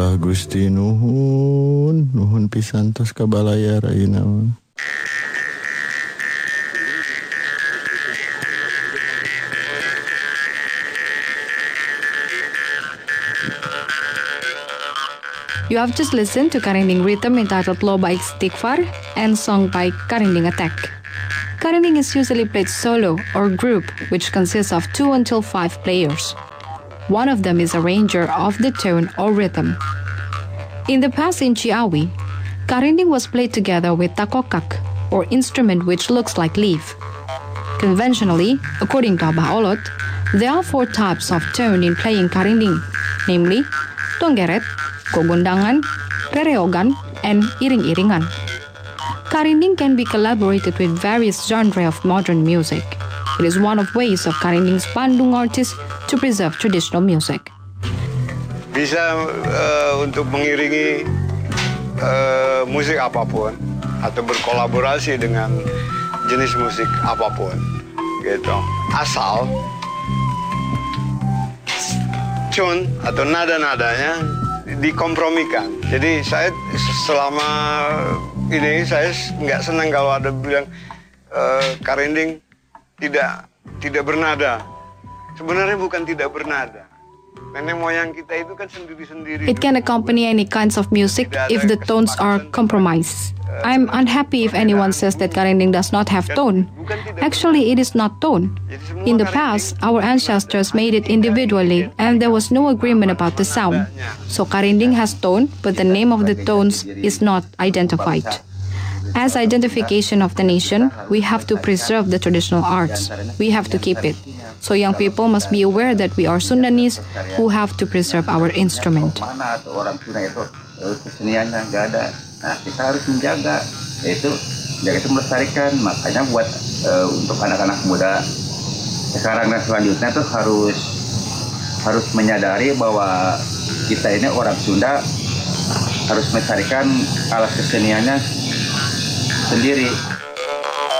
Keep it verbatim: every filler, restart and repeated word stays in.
Alah Gusti nuhun, nuhun pisan tos kabalayar ayeuna mah. You have just listened to Karinding rhythm entitled Lo by Istighfar and song by Karinding Attack. Karinding is usually played solo or group, which consists of two until five players. One of them is a arranger of the tone or rhythm. In the past in Ciawi, Karinding was played together with takokak, or instrument which looks like leaf. Conventionally, according to Abah Olot, there are four types of tone in playing Karinding, namely Tonggeret, Gogondangan, Rereogan, and Iring-iringan. Karinding can be collaborated with various genres of modern music. It is one of ways of Karinding's Bandung artists to preserve traditional music. Bisa uh, untuk mengiringi uh, musik apapun atau berkolaborasi dengan jenis musik apapun, gitu. Asal tune atau nada-nadanya dikompromikan. Jadi saya selama ini saya nggak senang kalau ada bilang uh, Karinding tidak tidak bernada. Sebenarnya bukan tidak bernada. Nenek moyang kita itu kan sendiri-sendiri. It can accompany any kinds of music if the tones are compromised. I'm unhappy if anyone says that Karinding does not have tone. Actually, it is not tone. In the past, our ancestors made it individually and there was no agreement about the sound. So Karinding has tone, but the name of the tones is not identified. As identification of the nation, we have to preserve the traditional arts. We have to keep it. So young people must be aware that we are Sundanese who have to preserve our instrument. Orang Sunda itu keseniannya nggak ada. Nah, kita harus menjaga, yaitu menjaga itu melestarikan. Makanya buat uh, untuk anak-anak muda sekarang dan selanjutnya tuh harus harus menyadari bahwa kita ini orang Sunda harus melestarikan alat keseniannya sendiri.